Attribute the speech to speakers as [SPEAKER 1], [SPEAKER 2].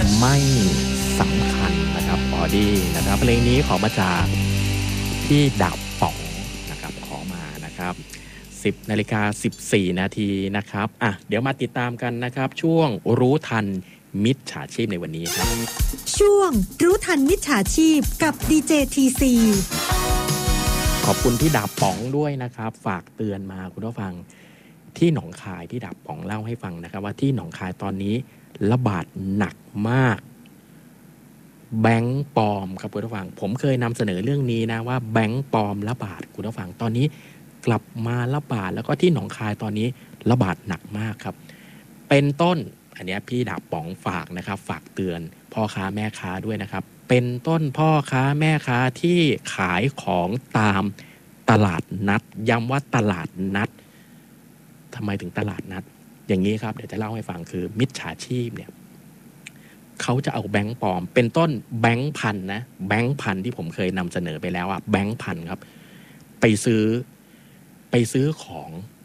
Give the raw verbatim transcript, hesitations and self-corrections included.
[SPEAKER 1] ไม่สำคัญนะครับออดี้นะครับเพลงนี้ขอมาจากพี่ดาบป๋องนะครับขอมานะครับสิบนาฬิกาสิบสี่นาทีนะครับอ่ะเดี๋ยวมาติดตามกันนะครับช่วงรู้ทันมิจฉาชีพในวันนี้ครับ
[SPEAKER 2] ช่วงรู้ทันมิจฉาชีพกับดีเจ ที ซี
[SPEAKER 1] ขอบคุณพี่ดาบป๋องด้วยนะครับฝากเตือนมาคุณผู้ฟังที่หนองคายพี่ดาบป๋องเล่าให้ฟังนะครับว่าที่หนองคายตอนนี้ระบาดหนักมากแบงค์ปลอมครับคุณผู้ฟังผมเคยนำเสนอเรื่องนี้นะว่าแบงค์ปลอมระบาดคุณผู้ฟังตอนนี้กลับมาระบาดแล้วก็ที่หนองคายตอนนี้ระบาดหนักมากครับเป็นต้นอันนี้พี่ดาบป๋องฝากนะครับฝากเตือนพ่อค้าแม่ค้าด้วยนะครับเป็นต้นพ่อค้าแม่ค้าที่ขายของตามตลาดนัดย้ำว่าตลาดนัดทำไมถึงตลาดนัดอย่างนี้ครับเดี๋ยวจะเล่าให้ฟังคือมิจฉาชีพเนี่ยเขาจะเอาแบงค์ปลอมเป็นต้นแบงค์พันนะแบงค์พันที่ผมเคยนำเสนอไปแล้วอะแบงค์พันครับไปซื้อไปซื้อของ